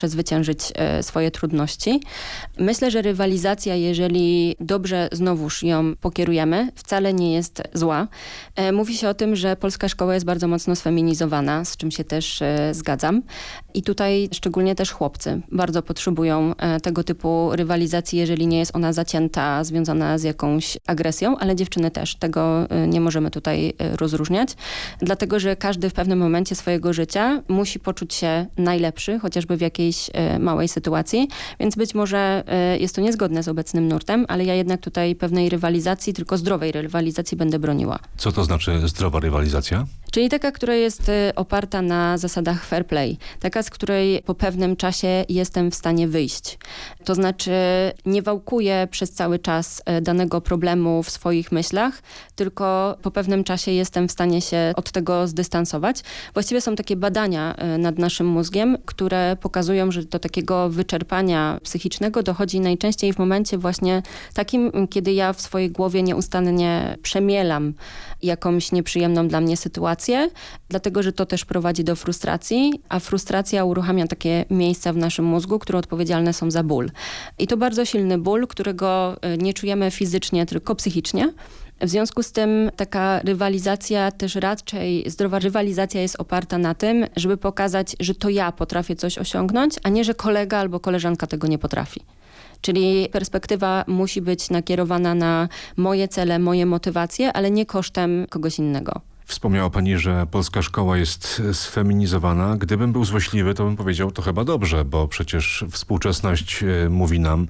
przezwyciężyć swoje trudności. Myślę, że rywalizacja, jeżeli dobrze znowuż ją pokierujemy, wcale nie jest zła. Mówi się o tym, że polska szkoła jest bardzo mocno sfeminizowana, z czym się też zgadzam. I tutaj szczególnie też chłopcy bardzo potrzebują tego typu rywalizacji, jeżeli nie jest ona zacięta, związana z jakąś agresją, ale dziewczyny też. Tego nie możemy tutaj rozróżniać, dlatego że każdy w pewnym momencie swojego życia musi poczuć się najlepszy, chociażby w jakiejś małej sytuacji, więc być może jest to niezgodne z obecnym nurtem, ale ja jednak tutaj pewnej rywalizacji, tylko zdrowej rywalizacji będę broniła. Co to znaczy zdrowa rywalizacja? Czyli taka, która jest oparta na zasadach fair play. Taka, z której po pewnym czasie jestem w stanie wyjść. To znaczy nie wałkuję przez cały czas danego problemu w swoich myślach, tylko po pewnym czasie jestem w stanie się od tego zdystansować. Właściwie są takie badania nad naszym mózgiem, które pokazują, że do takiego wyczerpania psychicznego dochodzi najczęściej w momencie właśnie takim, kiedy ja w swojej głowie nieustannie przemielam jakąś nieprzyjemną dla mnie sytuację, dlatego że to też prowadzi do frustracji, a frustracja uruchamia takie miejsca w naszym mózgu, które odpowiedzialne są za ból. I to bardzo silny ból, którego nie czujemy fizycznie, tylko psychicznie. W związku z tym taka rywalizacja, też raczej zdrowa rywalizacja jest oparta na tym, żeby pokazać, że to ja potrafię coś osiągnąć, a nie, że kolega albo koleżanka tego nie potrafi. Czyli perspektywa musi być nakierowana na moje cele, moje motywacje, ale nie kosztem kogoś innego. Wspomniała pani, że polska szkoła jest sfeminizowana. Gdybym był złośliwy, to bym powiedział, to chyba dobrze, bo przecież współczesność mówi nam,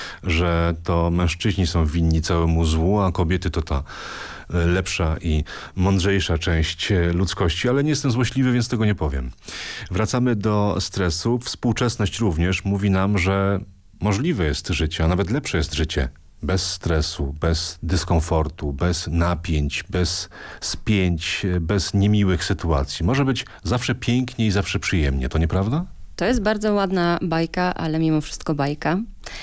że to mężczyźni są winni całemu złu, a kobiety to ta lepsza i mądrzejsza część ludzkości, ale nie jestem złośliwy, więc tego nie powiem. Wracamy do stresu. Współczesność również mówi nam, że możliwe jest życie, a nawet lepsze jest życie bez stresu, bez dyskomfortu, bez napięć, bez spięć, bez niemiłych sytuacji. Może być zawsze pięknie i zawsze przyjemnie, to nieprawda? To jest bardzo ładna bajka, ale mimo wszystko bajka.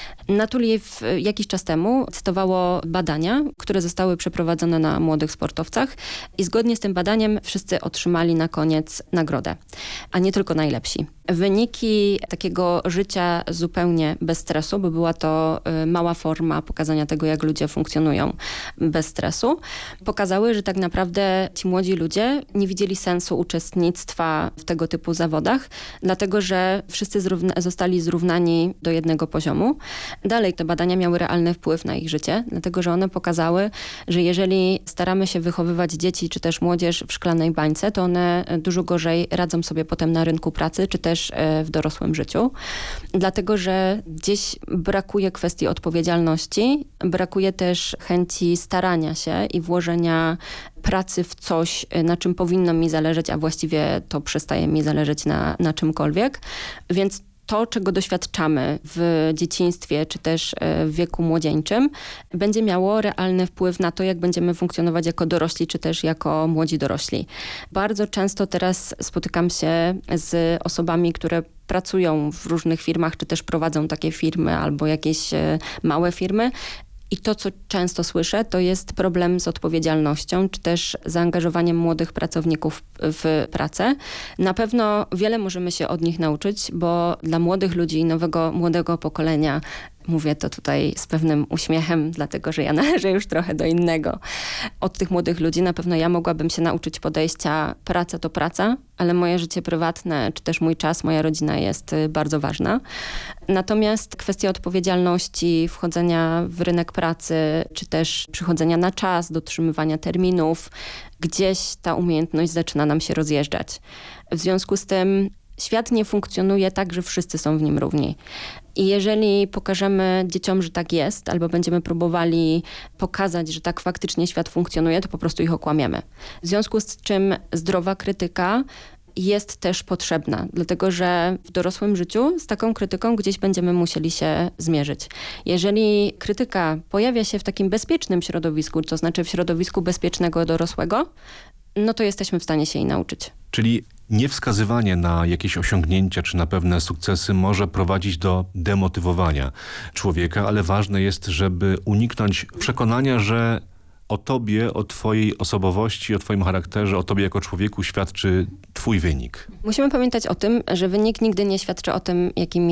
Natuliv jakiś czas temu cytowało badania, które zostały przeprowadzone na młodych sportowcach i zgodnie z tym badaniem wszyscy otrzymali na koniec nagrodę, a nie tylko najlepsi. Wyniki takiego życia zupełnie bez stresu, bo była to mała forma pokazania tego, jak ludzie funkcjonują bez stresu, pokazały, że tak naprawdę ci młodzi ludzie nie widzieli sensu uczestnictwa w tego typu zawodach, dlatego że wszyscy zostali zrównani do jednego poziomu. Dalej te badania miały realny wpływ na ich życie, dlatego że one pokazały, że jeżeli staramy się wychowywać dzieci czy też młodzież w szklanej bańce, to one dużo gorzej radzą sobie potem na rynku pracy czy też w dorosłym życiu. Dlatego, że gdzieś brakuje kwestii odpowiedzialności, brakuje też chęci starania się i włożenia pracy w coś, na czym powinno mi zależeć, a właściwie to przestaje mi zależeć na czymkolwiek. Więc to, czego doświadczamy w dzieciństwie, czy też w wieku młodzieńczym, będzie miało realny wpływ na to, jak będziemy funkcjonować jako dorośli, czy też jako młodzi dorośli. Bardzo często teraz spotykam się z osobami, które pracują w różnych firmach, czy też prowadzą takie firmy albo jakieś małe firmy. I to, co często słyszę, to jest problem z odpowiedzialnością, czy też zaangażowaniem młodych pracowników w pracę. Na pewno wiele możemy się od nich nauczyć, bo dla młodych ludzi, młodego pokolenia, mówię to tutaj z pewnym uśmiechem, dlatego że ja należę już trochę do innego. Od tych młodych ludzi na pewno ja mogłabym się nauczyć podejścia praca to praca, ale moje życie prywatne, czy też mój czas, moja rodzina jest bardzo ważna. Natomiast kwestia odpowiedzialności, wchodzenia w rynek pracy, czy też przychodzenia na czas, dotrzymywania terminów, gdzieś ta umiejętność zaczyna nam się rozjeżdżać. W związku z tym świat nie funkcjonuje tak, że wszyscy są w nim równi. I jeżeli pokażemy dzieciom, że tak jest, albo będziemy próbowali pokazać, że tak faktycznie świat funkcjonuje, to po prostu ich okłamiemy. W związku z czym zdrowa krytyka jest też potrzebna, dlatego że w dorosłym życiu z taką krytyką gdzieś będziemy musieli się zmierzyć. Jeżeli krytyka pojawia się w takim bezpiecznym środowisku, to znaczy w środowisku bezpiecznego dorosłego, no to jesteśmy w stanie się jej nauczyć. Czyli niewskazywanie na jakieś osiągnięcia czy na pewne sukcesy może prowadzić do demotywowania człowieka, ale ważne jest, żeby uniknąć przekonania, że o tobie, o twojej osobowości, o twoim charakterze, o tobie jako człowieku świadczy twój wynik? Musimy pamiętać o tym, że wynik nigdy nie świadczy o tym, jakim